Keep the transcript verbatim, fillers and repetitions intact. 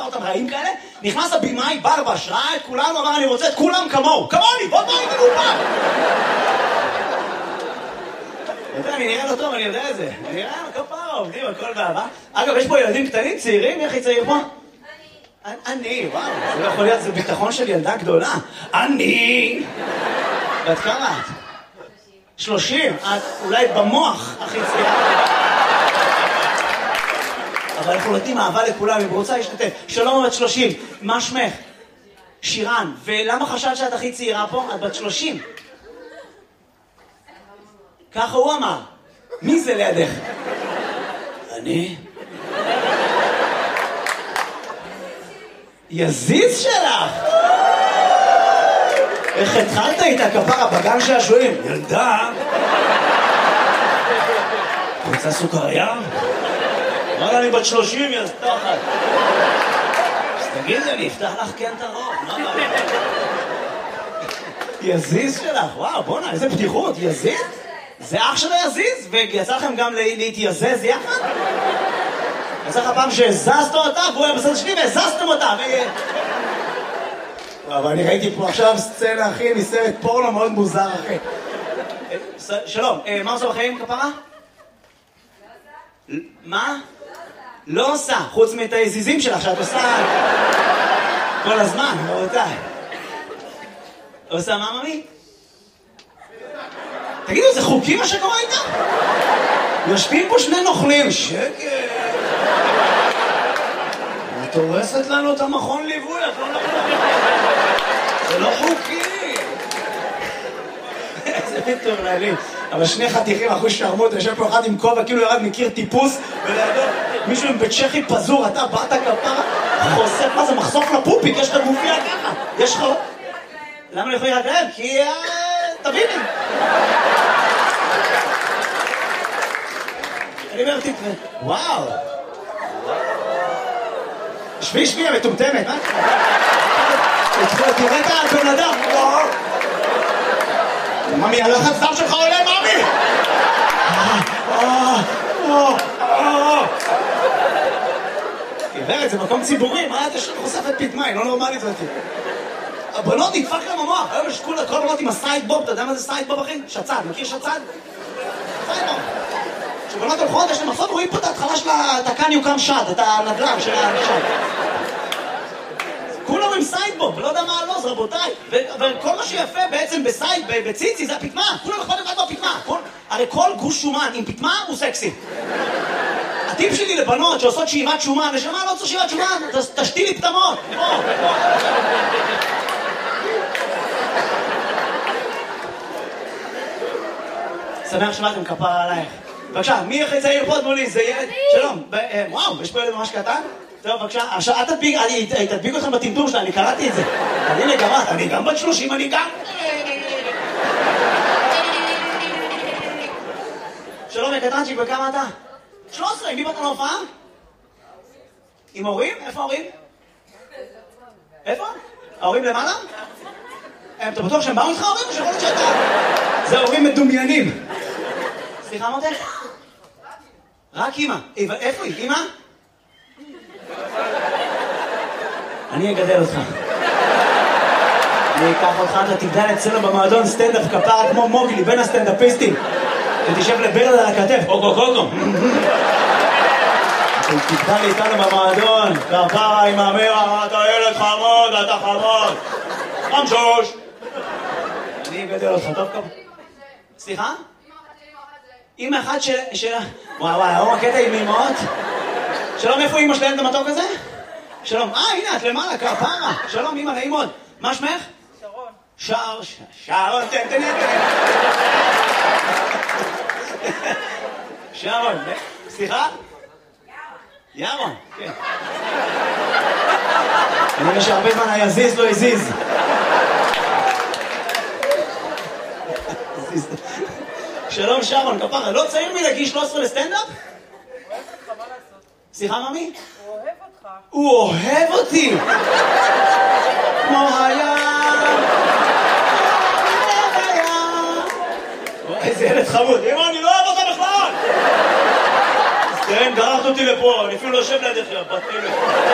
עשה אותם רעים כאלה, נכנס הבימאי, ברבש, ראה את כולנו, אמר אני רוצה את כולם כמוהו, כמוני, בוא בוא איתנו פעם. אני נראה לו טוב, אני יודע את זה. אני נראה לו כפרה, עובדים, הכל באהבה. אגב, יש פה ילדים קטנים, צעירים, מי הכי צעיר פה? אני. אני, וואו, זה לא יכול להיות, זה ביטחון של ילדה גדולה. אני. ואת כמה את? שלושים. את אולי במוח הכי צעירה. אבל אנחנו נותנים אהבה לכולם, אם רוצה להשתתף. שלום, בת שלושים. מה שמך? שירן. ולמה חשבת שאת הכי צעירה פה? את בת שלושים. ככה הוא אמר. מי זה לידך? אני? יזיז שלך! איך התחלת איתה כפרה בגן שעשועים? ילדה? רוצה סוכריה? אמרה אני בת שלושים, יא תחת. אז תגידי, אני אפתח לך כן את הרוב. יזיז שלך, וואו, בוא'נה, איזה פתיחות, יזיז? זה אח שלו יזיז, ויצא לכם גם להתייזז יחד? יצא לך פעם שהזזת אותה, והוא היה בסדר שלי והזזתם אותה, ו... אבל אני ראיתי פה עכשיו סצנה, אחי, מסרט פורנו מאוד מוזר, אחי. שלום, מה עושה בחיים, כפרה? מה? לא עושה, חוץ מאת היזיזים שלך, שאת עושה כל הזמן, רבותיי. עושה מה, ממי? תגידו, זה חוקי מה שקורה איתה? יושבים פה שני נוכלים, שקט. את הורסת לנו את המכון ליווי, את לא נוכלים. זה לא חוקי. איזה מטורללים. אבל שני חתיכים אחוז שרמות, יושב פה אחד עם כובע, כאילו ירד מכיר טיפוס, ולידו מישהו עם בית צ'כי פזור, אתה באת כפרה, חושף, מה זה, מחשוף לפופיק, יש לך גופייה ככה. יש לך... למה אני יכולים להגרב? כי... תביני. אני אומר, תקרא, וואו. שבי, שבי, המטומטמת, מה? תראה את הבן אדם, וואו. ממי, הלחץ דם שלך עולה, ממי! גברת, זה מקום ציבורי, מה את יש לך חושפת פתמה, היא לא נורמלית זאתי. הבנות נדפק להם המוח, היום יש כולה כל בנות עם הסיידבוב, אתה יודע מה זה סיידבוב אחי? שצד, מכיר שצד? סיידבוב. כשבנות הולכות יש להם מחסות, רואים פה את ההתחלה של התקן יוקם שד, את הנדל"ן של השד. כולם עם סיידבוב, לא יודע מה הלוז, רבותיי. וכל מה שיפה בעצם בסייד, בציצי, זה הפתמה. כולם יכול לבד בפתמה. הרי כל גוש שומן עם פתמה הוא סקסי. הטיפ שלי לבנות שעושות שאיבת שומן, נשמה, לא צריך שאיבת שומן, תשתי לי פתמות. שמח שבאתם כפרה עלייך. בבקשה, מי הכי צעיר פה מולי? זה ילד? שלום. וואו, יש פה ילד ממש קטן? טוב, בבקשה. עכשיו, אל תדביק, אני תדביק אתכם בטמטום שלה, אני קראתי את זה. הנה גם את, אני גם בת שלושים, אני גם... שלום, קטנצ'יק, וכמה אתה? שלוש עשרה, עם מי באת להופעה? עם הורים? איפה ההורים? איפה? ההורים למעלה? אתה בטוח שהם באו איתך ההורים? או שיכול להיות שאתה... זה ההורים מדומיינים. סליחה, מותק? רק אמא. איפה היא? אמא? אני אגדל אותך. אני אקח אותך, אתה תגדל אצלנו במועדון סטנדאפ כפרה כמו מוגלי, בין הסטנדאפיסטים. ותשב לברד על הכתף, אוקו קוקו. תגדל איתנו במועדון, כפרה עם המרה, אתה ילד חמוד, אתה חמוד. חמשוש. אני אגדל אותך, טוב כפרה. סליחה? אמא אחת של... וואי וואי, היום הקטע עם אמאות. שלום, איפה אמא שלהם את המתוק הזה? שלום, אה, הנה, את למעלה, כפרה. שלום, אמא, נעים מאוד. מה שמך? שרון. שר... שרון, תן, תן, תן. שרון, סליחה? ירון. ירון, כן. אני רואה שהרבה זמן היזיז לא הזיז. שלום שרון, כפרה, לא צעיר מלהגיש שלוש עשרה לסטנדאפ? הוא אוהב אותך, מה לעשות? סליחה, ממי? הוא אוהב אותך. הוא אוהב אותי! כמו הים! איזה ילד חמוד. אמא, אני לא אוהב אותה בכלל! כן, גררת אותי לפה, אני אפילו לא יושב לידך, בת ילד.